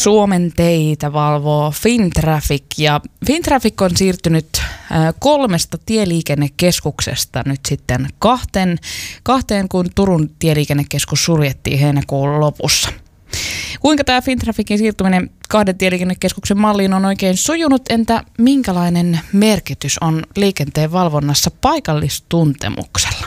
Suomen teitä valvoo Fintraffic ja Fintraffic on siirtynyt 3 tieliikennekeskuksesta nyt sitten kahteen, kun Turun tieliikennekeskus suljettiin heinäkuun lopussa. Kuinka tämä Fintrafficin siirtyminen 2 tieliikennekeskuksen malliin on oikein sujunut, entä minkälainen merkitys on liikenteen valvonnassa paikallistuntemuksella?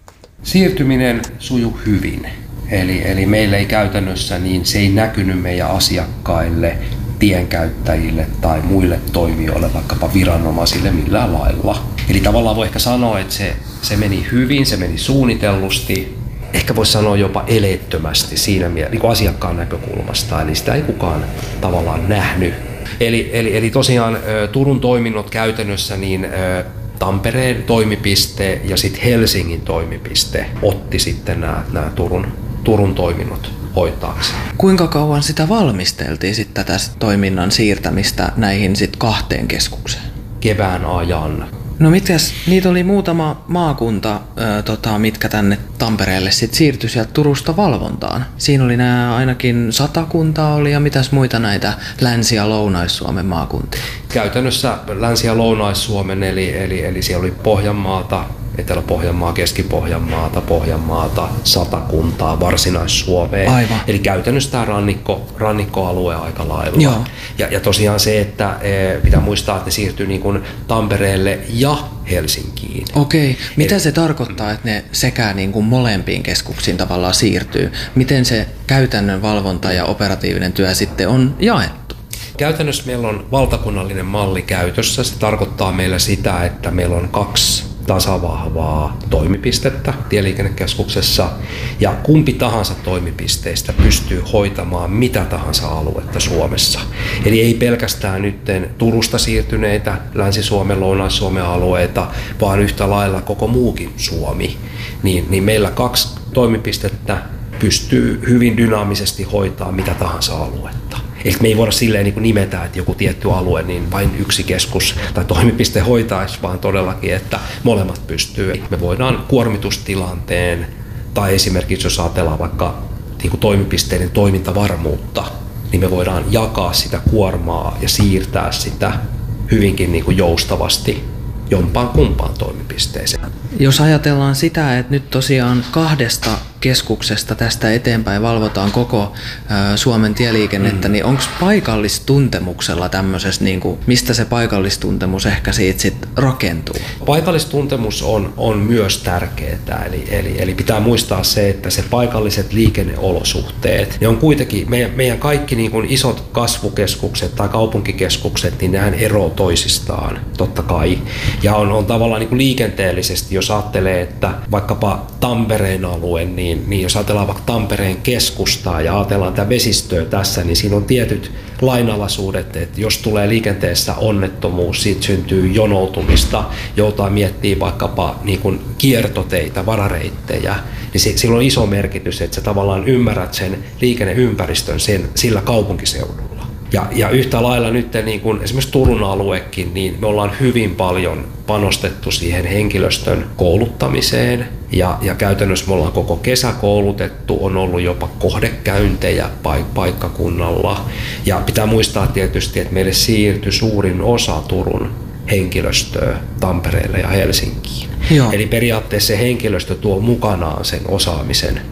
Siirtyminen sujuu hyvin. Eli meillä ei käytännössä, niin se ei näkynyt meidän asiakkaille, tienkäyttäjille tai muille toimijoille, vaikkapa viranomaisille millään lailla. Eli tavallaan voi ehkä sanoa, että se meni hyvin, se meni suunnitellusti, ehkä voisi sanoa jopa eleettömästi siinä niin kuin asiakkaan näkökulmasta, eli sitä ei kukaan tavallaan nähnyt. Eli tosiaan Turun toiminnot käytännössä niin Tampereen toimipiste ja sitten Helsingin toimipiste otti sitten nämä Turun toiminnot hoitaakseen. Kuinka kauan sitä valmisteltiin sitten tätä toiminnan siirtämistä näihin sitten 2 keskukseen? Kevään ajan. No mitäs, niitä oli muutama maakunta, mitkä tänne Tampereelle sitten siirtyi sieltä Turusta valvontaan. Siinä oli nämä ainakin 100 kuntaa oli ja mitäs muita näitä Länsi- ja Lounais-Suomen maakuntia? Käytännössä Länsi- ja Lounais-Suomen, eli siellä oli Pohjanmaata, Etelä-Pohjanmaa, Keski-Pohjanmaata, Pohjanmaata, Satakuntaa, Varsinais-Suomea. Aivan. Eli käytännössä tämä rannikkoalue aika lailla. Joo. Ja tosiaan se, että pitää muistaa, että ne siirtyy niin kuin Tampereelle ja Helsinkiin. Okei. Mitä se tarkoittaa, että ne sekä niin kuin molempiin keskuksiin tavallaan siirtyy? Miten se käytännön valvonta ja operatiivinen työ sitten on jaettu? Käytännössä meillä on valtakunnallinen malli käytössä. Se tarkoittaa meillä sitä, että meillä on 2 tasavahvaa toimipistettä tieliikennekeskuksessa ja kumpi tahansa toimipisteistä pystyy hoitamaan mitä tahansa aluetta Suomessa. Eli ei pelkästään nyt Turusta siirtyneitä Länsi-Suomen, Lounais-Suomen alueita, vaan yhtä lailla koko muukin Suomi. Niin meillä 2 toimipistettä pystyy hyvin dynaamisesti hoitamaan mitä tahansa aluetta. Eli me ei voida silleen niin kuin nimetä, että joku tietty alue, niin vain yksi keskus tai toimipiste hoitaisi, vaan todellakin, että molemmat pystyy. Me voidaan kuormitustilanteen tai esimerkiksi jos ajatellaan vaikka niin kuin toimipisteiden toimintavarmuutta, niin me voidaan jakaa sitä kuormaa ja siirtää sitä hyvinkin niin kuin joustavasti jompaan kumpaan toimipisteeseen. Jos ajatellaan sitä, että nyt tosiaan 2 keskuksesta tästä eteenpäin valvotaan koko Suomen tieliikennettä, niin onko paikallistuntemuksella tämmöisessä, niin kuin, mistä se paikallistuntemus ehkä siitä sit rakentuu? Paikallistuntemus on myös tärkeää, eli pitää muistaa se, että se paikalliset liikenneolosuhteet, ne on kuitenkin, meidän kaikki niin kuin isot kasvukeskukset tai kaupunkikeskukset, niin nehän eroavat toisistaan, totta kai. Ja on tavallaan niin kuin liikenteellisesti, jos ajattelee, että vaikkapa Tampereen alue, niin jos ajatellaan vaikka Tampereen keskustaa ja ajatellaan tätä vesistöä tässä, niin siinä on tietyt lainalaisuudet, että jos tulee liikenteessä onnettomuus, siitä syntyy jonoutumista, joutaa miettimään vaikkapa niin kuin kiertoteitä, varareittejä, niin sillä on iso merkitys, että sä tavallaan ymmärrät sen liikenneympäristön sillä kaupunkiseudulla. Ja yhtä lailla nyt niin kuin esimerkiksi Turun aluekin, niin me ollaan hyvin paljon panostettu siihen henkilöstön kouluttamiseen ja käytännössä me ollaan koko kesä koulutettu, on ollut jopa kohdekäyntejä paikkakunnalla ja pitää muistaa tietysti, että meille siirtyi suurin osa Turun henkilöstöä Tampereelle ja Helsinkiin. Joo. Eli periaatteessa se henkilöstö tuo mukanaan sen osaamisen.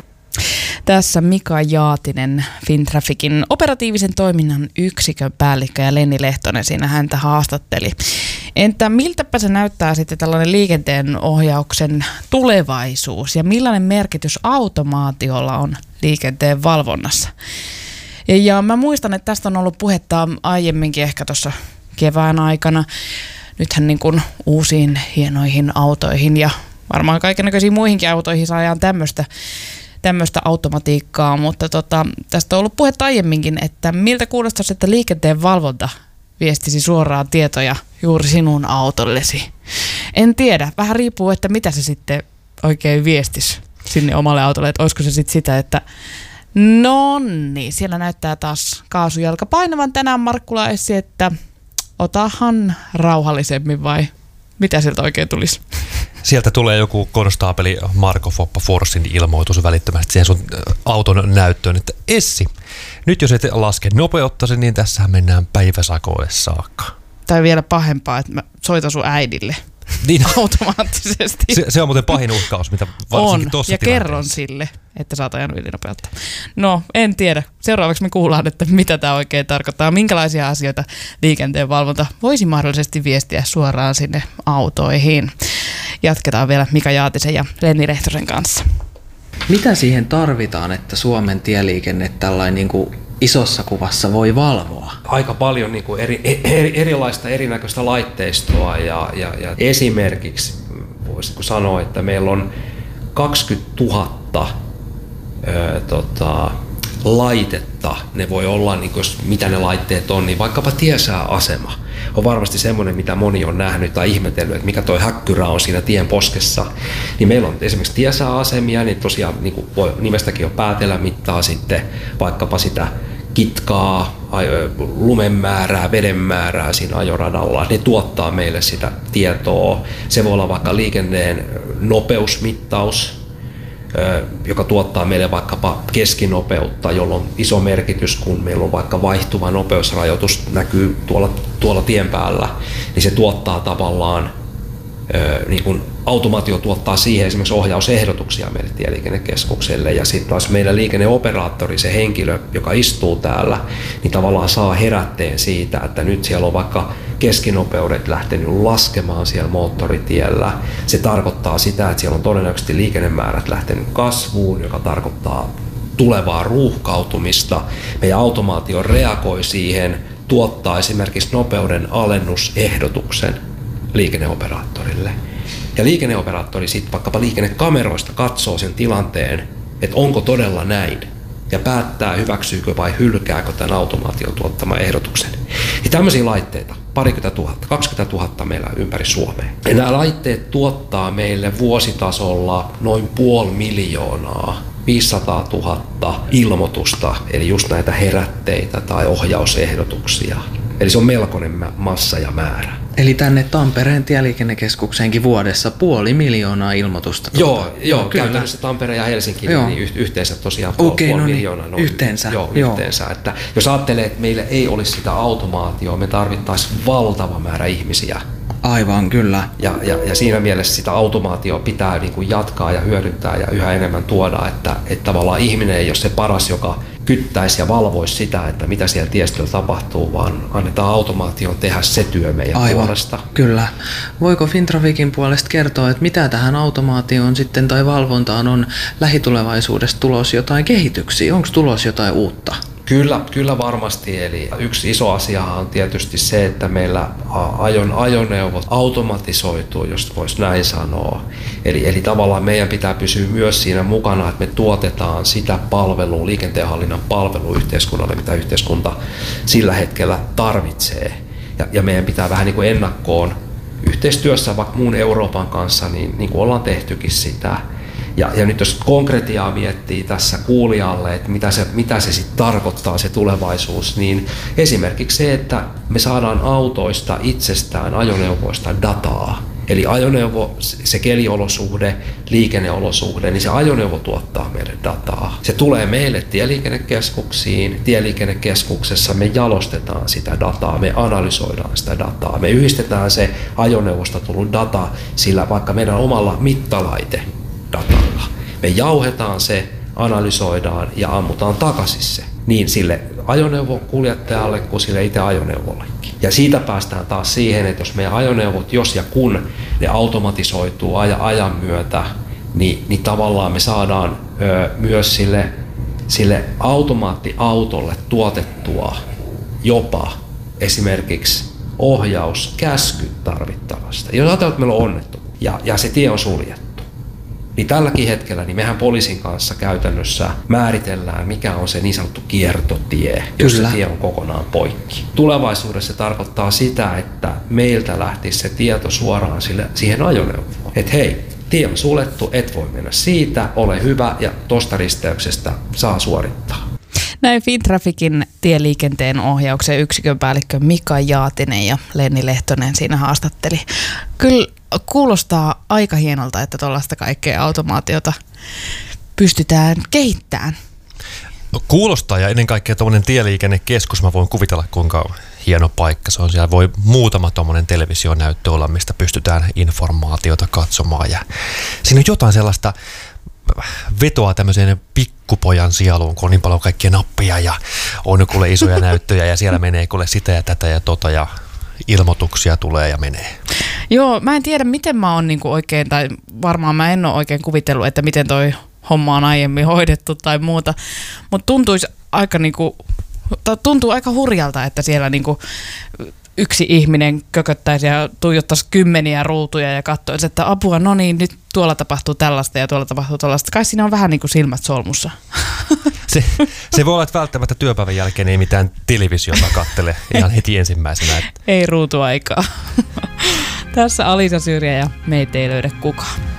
Tässä Mika Jaatinen, Fintrafficin operatiivisen toiminnan yksikön päällikkö ja Lenni Lehtonen siinä häntä haastatteli. Entä miltäpä se näyttää sitten tällainen liikenteen ohjauksen tulevaisuus ja millainen merkitys automaatiolla on liikenteen valvonnassa? Ja mä muistan, että tästä on ollut puhetta aiemminkin ehkä tuossa kevään aikana. Nythän niin kuin uusiin hienoihin autoihin ja varmaan kaikennäköisiin muihinkin autoihin saadaan tämmöistä automatiikkaa, mutta tästä on ollut puhetta aiemminkin, että miltä kuulostaisi, että liikenteen valvonta viestisi suoraan tietoja juuri sinun autollesi. En tiedä, vähän riippuu, että mitä se sitten oikein viestisi sinne omalle autolle, että olisiko se sitten sitä, että no niin, siellä näyttää taas kaasujalka painavan tänään Markkula Essi, että otahan rauhallisemmin vai mitä sieltä oikein tulisi? Sieltä tulee joku konstaapeli Marko Foppa Forsin ilmoitus välittömästi siihen sun auton näyttöön, että Essi, nyt jos et laske nopeuttasi, niin tässähän mennään päiväsakoille saakka. Tai vielä pahempaa, että mä soitan sun äidille niin, automaattisesti. Se on muuten pahin uhkaus, mitä varsinkin tuossa tilanteessa. Kerron sille, että sä oot ajanut ylinopeutta. No, en tiedä. Seuraavaksi me kuullaan, että mitä tämä oikein tarkoittaa, minkälaisia asioita liikenteen valvonta voisi mahdollisesti viestiä suoraan sinne autoihin. Jatketaan vielä Mika Jaatisen ja Lenni Lehtosen kanssa. Mitä siihen tarvitaan, että Suomen tieliikenne tällainen niin kuin isossa kuvassa voi valvoa? Aika paljon niin kuin erilaista erinäköistä laitteistoa ja esimerkiksi voisitko sanoa, että meillä on 20 000 laitetta. Ne voi olla, niin kuin, mitä ne laitteet on, niin vaikkapa tiesääasema on varmasti semmoinen, mitä moni on nähnyt tai ihmetellyt, että mikä toi häkkyrä on siinä tien poskessa. Niin meillä on esimerkiksi tiesääasemia, niin tosiaan niin kuin voi nimestäkin jo päätellä mittaa sitten vaikkapa sitä kitkaa, lumen määrää, veden määrää siinä ajoradalla. Ne tuottaa meille sitä tietoa. Se voi olla vaikka liikenteen nopeusmittaus, joka tuottaa meille vaikkapa keskinopeutta, jolloin on iso merkitys, kun meillä on vaikka vaihtuva nopeusrajoitus näkyy tuolla tien päällä, niin se tuottaa tavallaan, niin kuin automaatio tuottaa siihen esimerkiksi ohjausehdotuksia meille tieliikennekeskukselle, ja sitten taas meidän liikenneoperaattori, se henkilö, joka istuu täällä, niin tavallaan saa herätteen siitä, että nyt siellä on vaikka keskinopeudet lähtenyt laskemaan siellä moottoritiellä. Se tarkoittaa sitä, että siellä on todennäköisesti liikennemäärät lähtenyt kasvuun, joka tarkoittaa tulevaa ruuhkautumista. Meidän automaatio reagoi siihen, tuottaa esimerkiksi nopeuden alennusehdotuksen liikenneoperaattorille. Ja liikenneoperaattori sitten vaikkapa liikennekameroista katsoo sen tilanteen, että onko todella näin, ja päättää, hyväksyykö vai hylkääkö tämän automaation tuottaman ehdotuksen. Ja tämmöisiä laitteita, 20 000 meillä ympäri Suomea. Ja nämä laitteet tuottaa meille vuositasolla noin 500 000 ilmoitusta, eli just näitä herätteitä tai ohjausehdotuksia. Eli se on melkoinen massa ja määrä. Eli tänne Tampereen tieliikennekeskukseenkin vuodessa 500 000 ilmoitusta. Joo, käytännössä Tampere ja Helsinki niin yhteensä tosiaan 500 000. Yhteensä. Yhteensä. Että jos ajattelee, että meillä ei olisi sitä automaatiota, me tarvittaisiin valtava määrä ihmisiä. Aivan, kyllä. Ja siinä mielessä sitä automaatiota pitää niin kuin jatkaa ja hyödyntää ja yhä enemmän tuoda, että tavallaan ihminen ei ole se paras, joka kyttäisi ja valvoisi sitä, että mitä siellä tiestöllä tapahtuu, vaan annetaan automaation tehdä se työ meidän puolesta. Kyllä. Voiko Fintraficin puolesta kertoa, että mitä tähän automaatioon sitten tai valvontaan on lähitulevaisuudessa tulos jotain kehityksiä? Onko tulos jotain uutta? Kyllä varmasti. Eli yksi iso asiahan on tietysti se, että meillä ajoneuvot automatisoituu, jos voisi näin sanoa. Eli tavallaan meidän pitää pysyä myös siinä mukana, että me tuotetaan sitä palvelua, liikenteenhallinnan palvelua yhteiskunnalle, mitä yhteiskunta sillä hetkellä tarvitsee. Ja meidän pitää vähän niin kuin ennakkoon yhteistyössä vaikka muun Euroopan kanssa, niin kuin ollaan tehtykin sitä. Ja nyt jos konkretiaa miettii tässä kuulijalle, että mitä se sitten tarkoittaa se tulevaisuus, niin esimerkiksi se, että me saadaan autoista itsestään, ajoneuvoista dataa. Eli ajoneuvo, se keliolosuhde, liikenneolosuhde, niin se ajoneuvo tuottaa meille dataa. Se tulee meille tieliikennekeskuksiin. Tieliikennekeskuksessa me jalostetaan sitä dataa, me analysoidaan sitä dataa. Me yhdistetään se ajoneuvosta tullut data sillä vaikka meidän omalla mittalaite datalla. Me jauhetaan se, analysoidaan ja ammutaan takaisin se. Niin sille ajoneuvon kuljettajalle kuin sille itse ajoneuvollekin. Ja siitä päästään taas siihen, että jos meidän ajoneuvot, jos ja kun ne automatisoituu ajan myötä, niin tavallaan me saadaan myös sille automaattiautolle tuotettua jopa esimerkiksi ohjauskäskyt tarvittavasta. Jos ajatellaan, että meillä on onnettomuus ja se tie on suljettu, niin tälläkin hetkellä niin mehän poliisin kanssa käytännössä määritellään, mikä on se niin sanottu kiertotie, jos se tie on kokonaan poikki. Tulevaisuudessa se tarkoittaa sitä, että meiltä lähtisi se tieto suoraan siihen ajoneuvoon. Että hei, tie on suljettu, et voi mennä siitä, ole hyvä ja tosta risteyksestä saa suorittaa. Näin Fintraficin tieliikenteen ohjauksen yksikön päällikkö Mika Jaatinen ja Lenni Lehtonen siinä haastatteli. Kyllä kuulostaa aika hienolta, että tuollaista kaikkea automaatiota pystytään kehittämään. Kuulostaa, ja ennen kaikkea tuommoinen tieliikennekeskus, mä voin kuvitella kuinka hieno paikka se on. Siellä voi muutama tuommoinen televisionäyttö olla, mistä pystytään informaatiota katsomaan. Ja siinä on jotain sellaista vetoa tämmöiseen pikkupojan sieluun, kun on niin paljon kaikkia nappia ja on kuule isoja näyttöjä ja siellä menee kuule sitä ja tätä ja tota ja ilmoituksia tulee ja menee. Joo, mä en tiedä miten mä oon niinku oikein, tai varmaan mä en ole oikein kuvitellut, että miten toi homma on aiemmin hoidettu tai muuta, mutta tuntuu aika hurjalta, että siellä niinku yksi ihminen kököttäisi ja tuijottaisi kymmeniä ruutuja ja katsoisi, että apua, no niin, nyt tuolla tapahtuu tällaista ja tuolla tapahtuu tällaista. Kai siinä on vähän niin kuin silmät solmussa. Se voi olla, että välttämättä työpäivän jälkeen ei mitään televisiota kattele ihan heti ensimmäisenä. Ei ruutuaikaa. Tässä Alisa Syrjä ja meitä ei löydä kukaan.